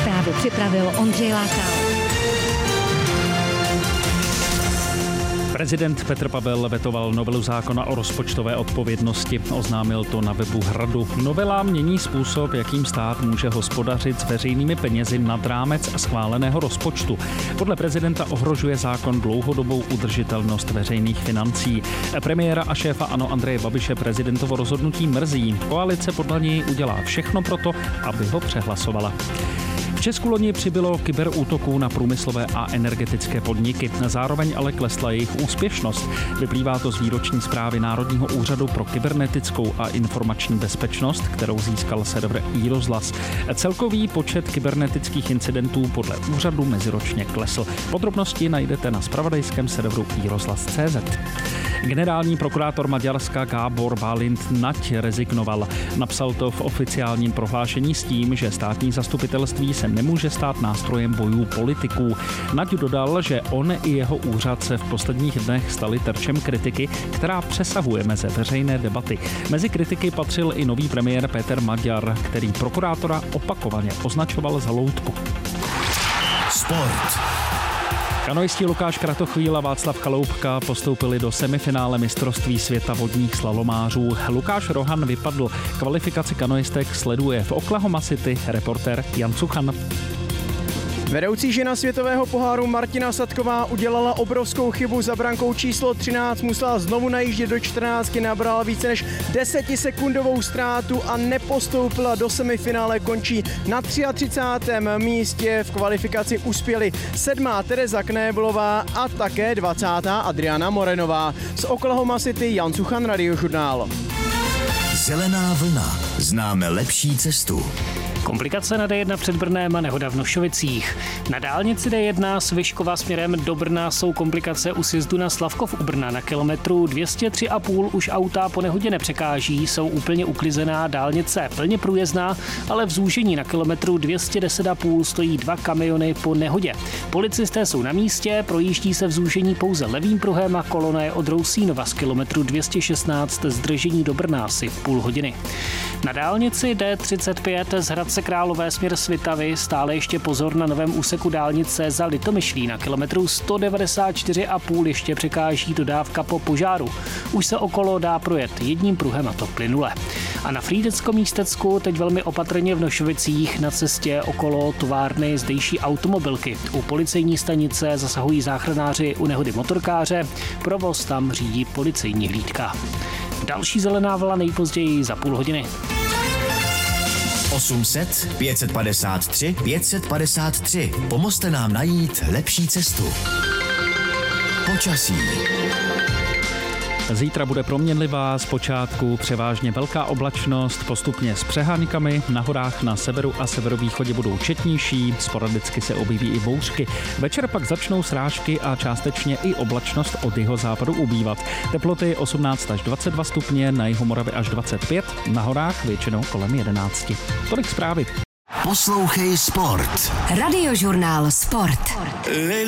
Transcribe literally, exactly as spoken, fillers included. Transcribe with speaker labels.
Speaker 1: Zprávy připravil Ondřej Lákal.
Speaker 2: Prezident Petr Pavel vetoval novelu zákona o rozpočtové odpovědnosti. Oznámil to na webu Hradu. Novela mění způsob, jakým stát může hospodařit s veřejnými penězi nad rámec schváleného rozpočtu. Podle prezidenta ohrožuje zákon dlouhodobou udržitelnost veřejných financí. Premiéra a šéfa ANO Andreje Babiše prezidentovo rozhodnutí mrzí. Koalice podle něj udělá všechno proto, aby ho přehlasovala. V Česku loni přibylo kyberútoků na průmyslové a energetické podniky. Zároveň ale klesla jejich úspěšnost. Vyplývá to z výroční zprávy Národního úřadu pro kybernetickou a informační bezpečnost, kterou získal server iRozhlas. Celkový počet kybernetických incidentů podle úřadu meziročně klesl. Podrobnosti najdete na zpravodajském serveru iRozhlas tečka cé zet. Generální prokurátor Maďarska Gábor Bálint Nať rezignoval. Napsal to v oficiálním prohlášení s tím, že státní zastupitelství se nemůže stát nástrojem bojů politiků. Nať dodal, že on i jeho úřad se v posledních dnech stali terčem kritiky, která přesahuje meze veřejné debaty. Mezi kritiky patřil i nový premiér Péter Maďar, který prokurátora opakovaně označoval za loutku.
Speaker 3: Sport.
Speaker 2: Kanoisti Lukáš Kratochvíl a Václav Chaloupka postoupili do semifinále mistrovství světa vodních slalomářů. Lukáš Rohan vypadl. Kvalifikaci kanoistek sleduje v Oklahoma City reportér Jan Cuchan.
Speaker 4: Vedoucí žena světového poháru Martina Sadková udělala obrovskou chybu za brankou číslo třináct, musela znovu najíždět do čtrnáctky, nabrala více než desetisekundovou ztrátu a nepostoupila do semifinále, končí na třiatřicátém místě. V kvalifikaci uspěli sedmá Tereza Knéblová a také dvacátá Adriana Morenová. Z Oklahoma City Jan Cuchan, Radiožurnál.
Speaker 3: Zelená vlna. Známe lepší cestu.
Speaker 5: Komplikace na dé jedna před Brnem a nehoda v Nošovicích. Na dálnici dé jedna z Vyškova směrem do Brna jsou komplikace u sjezdu na Slavkov u Brna. Na kilometru dvě stě tři a půl už auta po nehodě nepřekáží, jsou úplně uklizená, dálnice plně průjezdná, ale v zúžení na kilometru dvě stě deset a půl stojí dva kamiony po nehodě. Policisté jsou na místě, projíždí se v zúžení pouze levým pruhem a kolona je od Rousínova z kilometru dvě stě šestnáct zdržení do Brna asi půl hodiny. Na dálnici dé třicet pět z Hradce Králové směr Svitavy stále ještě pozor na novém úseku dálnice za Litomyšlí. Na kilometru sto devadesát čtyři a půl ještě překáží dodávka po požáru. Už se okolo dá projet jedním pruhem a to plynule. A na Frýdecko-Místecku teď velmi opatrně v Nošovicích na cestě okolo továrny zdejší automobilky. U policejní stanice zasahují záchranáři u nehody motorkáře, provoz tam řídí policejní hlídka. Další zelená vlna nejpozději za půl hodiny.
Speaker 3: osm set pět set padesát tři pět set padesát tři. Pomozte nám najít lepší cestu. Počasí.
Speaker 2: Zítra bude proměnlivá, zpočátku převážně velká oblačnost, postupně s přeháňkami, na horách na severu a severovýchodě budou četnější, sporadicky se objeví i bouřky. Večer pak začnou srážky a částečně i oblačnost od jihozápadu ubývat. Teploty osmnáct až dvacet dva stupně, na jihu Moravy až dvacet pět, na horách většinou kolem jedenáct. Tolik zprávy.
Speaker 3: Poslouchej Sport.
Speaker 1: Radiožurnál Sport.